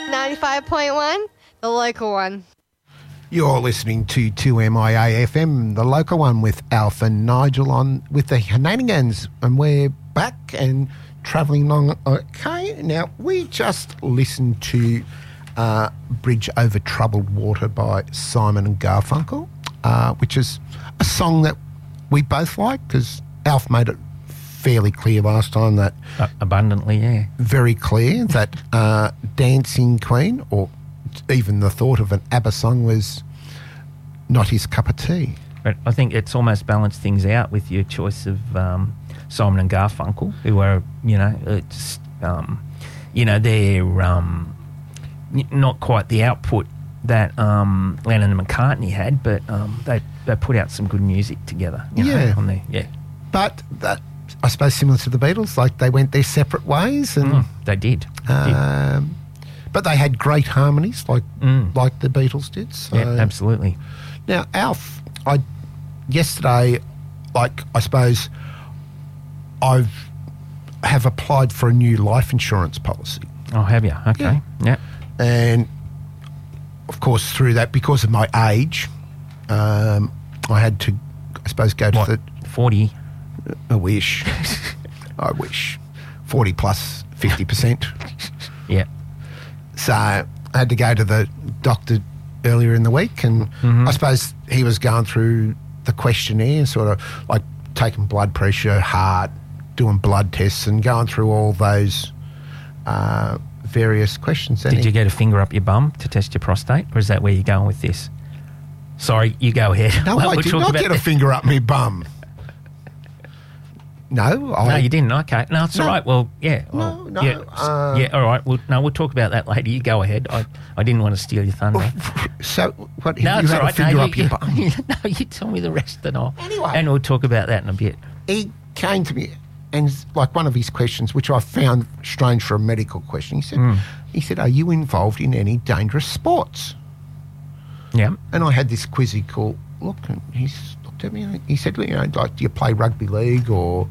95.1, the local one. You're listening to 2MIA FM, the local one, with Alf and Nigel on with the Shenanigans, and we're back and travelling along. Okay, now we just listened to Bridge Over Troubled Water by Simon and Garfunkel, which is a song that we both like because Alf made it fairly clear last time that... abundantly, yeah. Very clear that Dancing Queen, or even the thought of an ABBA song, was not his cup of tea. But I think it's almost balanced things out with your choice of Simon and Garfunkel, who are, they're not quite the output that Lennon and McCartney had, but they put out some good music together. On there, yeah. But that, I suppose, similar to the Beatles, like they went their separate ways, and they did. But they had great harmonies, like the Beatles did. So. Yeah, absolutely. Now, Alf, yesterday, I suppose, I have applied for a new life insurance policy. Oh, have you? Okay. Yeah. And of course, through that, because of my age, I had to, I suppose, go to the 40. I wish. I wish. 40 plus 50%. Yeah. So I had to go to the doctor earlier in the week, and I suppose he was going through the questionnaire, sort of like taking blood pressure, heart, doing blood tests, and going through all those various questions. Did you get a finger up your bum to test your prostate, or is that where you're going with this? Sorry, you go ahead. No, I did not get a finger up my bum. No, you didn't. Okay, no, it's all right. Well, yeah, all right. We'll talk about that later. You go ahead. I didn't want to steal your thunder. So, what? No, you it's had all right. a finger up your bum? No, you tell me the rest, Anyway, and we'll talk about that in a bit. He came to me, and like one of his questions, which I found strange for a medical question, he said, "Are you involved in any dangerous sports?" Yeah. And I had this quizzical look, and he's looked at me and he said, like, do you play rugby league or,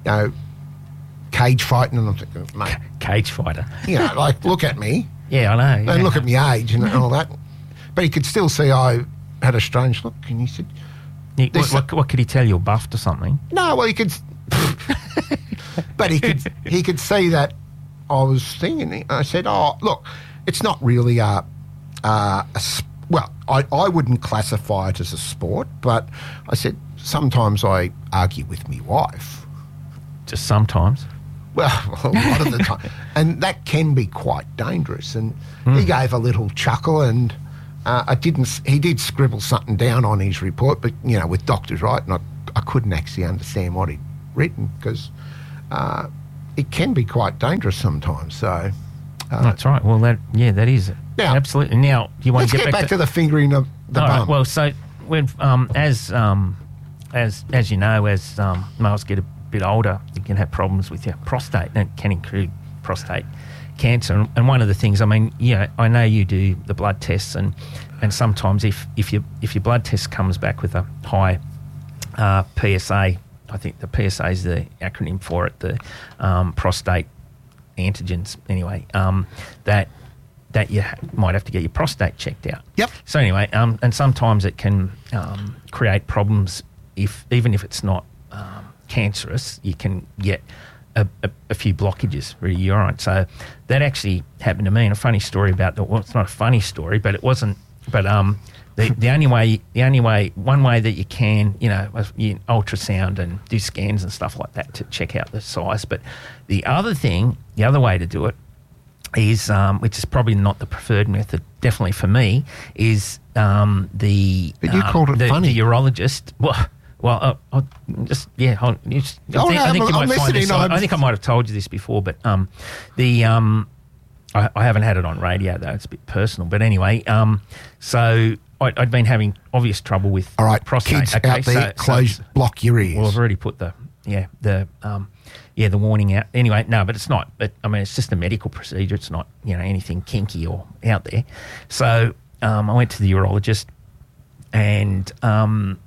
cage fighting? And I'm thinking, mate. Cage fighter. Look at me. Yeah, I know. And look at my age and all that. But he could still see I had a strange look, and he said... What could he tell you, buffed or something? No, well, he could... but he could see that I was thinking. I said, oh, look, it's not really a well, I wouldn't classify it as a sport, but I said sometimes I argue with my wife. Just sometimes? Well, a lot of the time. And that can be quite dangerous. And he gave a little chuckle, and he did scribble something down on his report, but, with doctors, right, and I couldn't actually understand what he'd written because it can be quite dangerous sometimes, so... That's right. Well, that is it. Now, absolutely. Now, do you want to get back to the fingering of the bum? Right, well, so when as you know, as males get a bit older, you can have problems with your prostate, and it can include prostate cancer. And one of the things, I know you do the blood tests, and sometimes if your blood test comes back with a high PSA, I think the PSA is the acronym for it, the prostate antigens, anyway, that you might have to get your prostate checked out. Yep. So anyway, and sometimes it can create problems even if it's not cancerous. You can get a few blockages through your urine. So that actually happened to me. And a funny story about that. Well, it's not a funny story, but it wasn't. But one way that you can, you ultrasound and do scans and stuff like that to check out the size. But the other way to do it is, which is probably not the preferred method, definitely for me, is But you called it funny. The urologist. Well, I think I might have told you this before, but I haven't had it on radio though. It's a bit personal, but anyway, so I'd been having obvious trouble with prostate. Kids out there, block your ears. Well, I've already put the warning out. Anyway, no, but it's not. But it's just a medical procedure. It's not anything kinky or out there. So I went to the urologist, and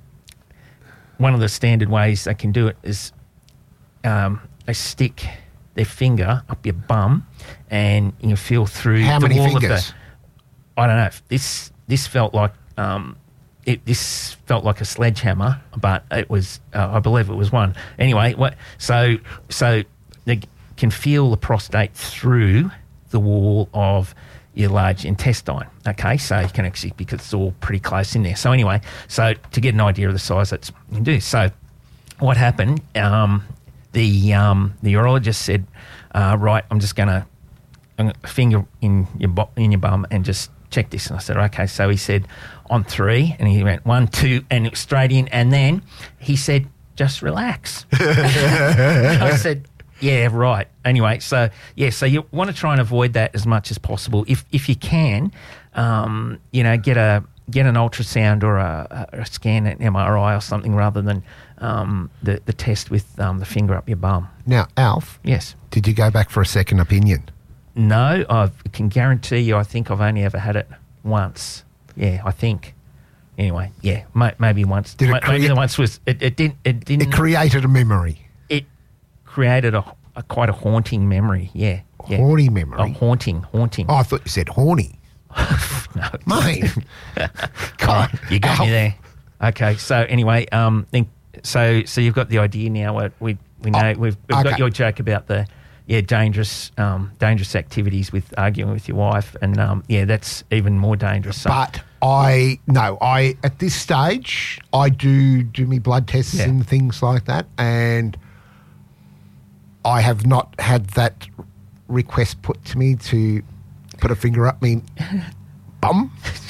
one of the standard ways they can do it is they stick their finger up your bum, and you can feel through How the many wall fingers? of the. I don't know. This felt like this felt like a sledgehammer, but it was I believe it was one. Anyway, so they can feel the prostate through the wall of your large intestine. Okay, so you can actually, because it's all pretty close in there. So anyway, so to get an idea of the size, that's what you can do. So what happened? The urologist said, right, I'm gonna finger in your bum and just check this. And I said, okay. So he said, on 3, and he went 1, 2, and it was straight in. And then he said, just relax. I said, yeah, right. Anyway, so you want to try and avoid that as much as possible. If you can, get an ultrasound or a scan, an MRI or something, rather than the test with the finger up your bum. Now, Alf, Yes. did you go back for a second opinion? No, I can guarantee you. I think I've only ever had it once. Yeah, I think. Anyway, yeah, maybe once. Did it Maybe the once was it didn't. It created a memory. It created a quite a haunting memory. Yeah. Horny memory. A haunting. Oh, I thought you said horny. No, Mate. God, you got Alf. me there. Okay, so anyway, so you've got the idea now. What we know we've okay. got your joke about the dangerous activities with arguing with your wife, and that's even more dangerous. So. But I at this stage I do me blood tests and things like that, and I have not had that request put to me to put a finger up me bum.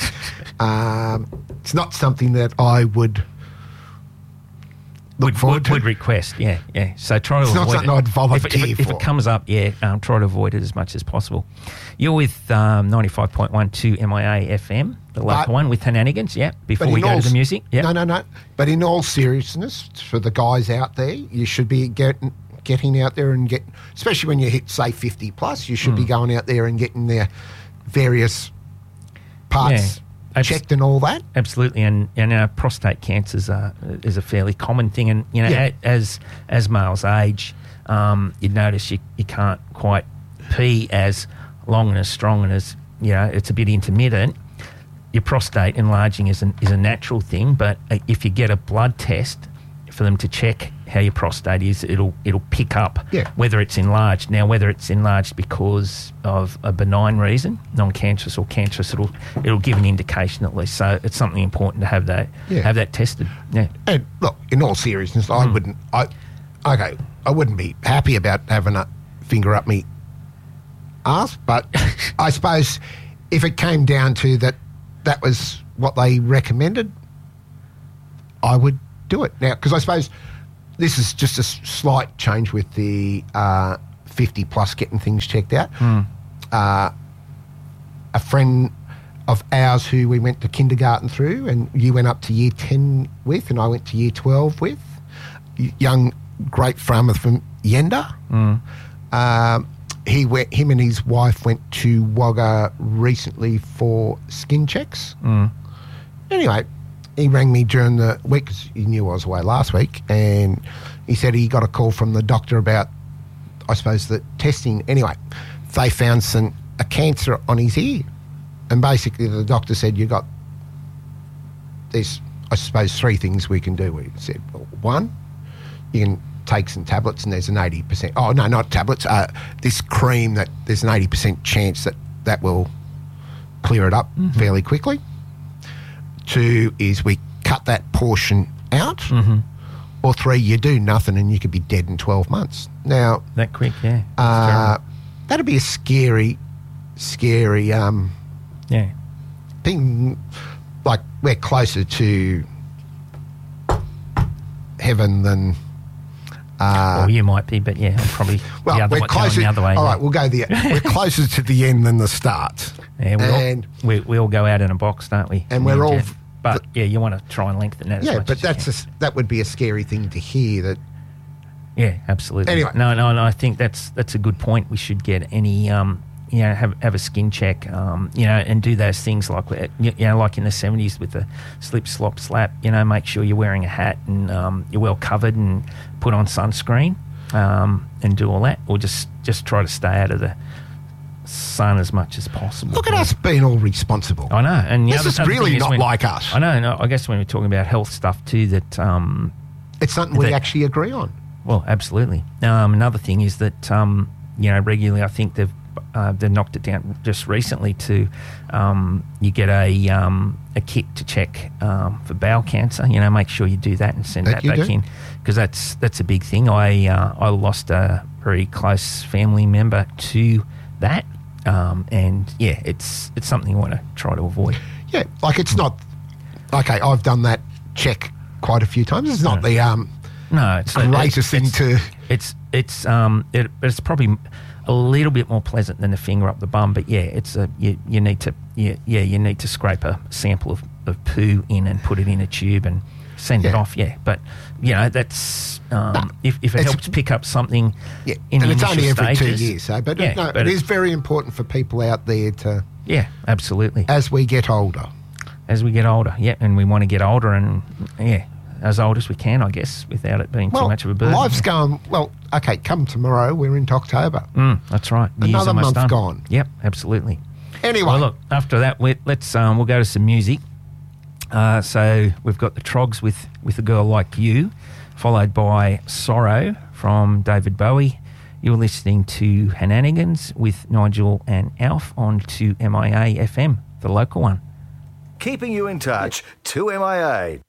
It's not something that I would look forward to. Would request, yeah. So try to It's avoid not something it. I'd volunteer if for. it comes up, try to avoid it as much as possible. You're with 95.12 MIA FM, the local one with Henanigans, before we go to the music. Yeah. No. But in all seriousness, for the guys out there, you should be getting out there and especially when you hit, say, 50 plus, you should be going out there and getting their various parts checked and all that. Absolutely, and prostate cancer is a fairly common thing, and as males age, you'd notice you can't quite pee as long and as strong and as it's a bit intermittent. Your prostate enlarging is a natural thing, but if you get a blood test for them to check how your prostate is, it'll pick up whether it's enlarged. Now, whether it's enlarged because of a benign reason, non-cancerous or cancerous, it'll give an indication at least. So it's something important to have that tested. Yeah. And look, in all seriousness, I wouldn't be happy about having a finger up me arse, but I suppose if it came down to that was what they recommended, I would do it. Now, because I suppose this is just a slight change with the 50 plus getting things checked out. A friend of ours who we went to kindergarten through, and you went up to year 10 with, and I went to year 12 with, young great farmer from Yenda. Him and his wife went to Wagga recently for skin checks. Anyway, he rang me during the week because he knew I was away last week, and he said he got a call from the doctor about, I suppose, the testing. Anyway, they found a cancer on his ear, and basically the doctor said, there's, I suppose, 3 things we can do. We said, well, 1, you can take some tablets and there's an 80%, oh no, not tablets, this cream that there's an 80% chance that will clear it up fairly quickly. 2 is we cut that portion out, or 3, you do nothing and you could be dead in 12 months. Now, that quick, that'd be a scary thing. Like, we're closer to heaven than. Well, you might be, but I'm probably we're closer. the other way. All right, we'll go we're closer to the end than the start. Yeah, we all go out in a box, don't we? And we're all. But you want to try and lengthen that. Yeah, as much but as that would be a scary thing to hear. That. Yeah, absolutely. Anyway, no, I think that's a good point. We should get any have a skin check, and do those things like like in the 70s with the slip, slop, slap. Make sure you're wearing a hat and you're well covered and put on sunscreen. and do all that, or just try to stay out of the sun as much as possible. Look at us being all responsible. I know, and This is really not like us. I know. No, I guess when we're talking about health stuff too, that It's something we actually agree on. well, absolutely. Another thing is that regularly, I think they've knocked it down just recently to you get a kit to check for bowel cancer. Make sure you do that and send that back in, because that's a big thing. I lost a very close family member to that, and yeah, it's something you want to try to avoid. Yeah, like it's not okay. I've done that check quite a few times. It's not the No, it's greatest thing to. It's probably a little bit more pleasant than the finger up the bum, but yeah, it's you need to scrape a sample of poo in and put it in a tube and send it off. Yeah, but that's if it helps pick up something. Yeah, in and it's only every stages, 2 years. So, but yeah, it is very important for people out there to. Yeah, absolutely. As we get older. And we want to get older, and as old as we can, I guess, without it being too much of a burden. Life's going, okay, come tomorrow, we're into October. That's right. Another month gone. Yep, absolutely. Anyway. Well, look, after that, we'll go to some music. So we've got the Trogs with A Girl Like You, followed by Sorrow from David Bowie. You're listening to Hananigans with Nigel and Alf on 2MIA FM, the local one. Keeping you in touch, 2MIA.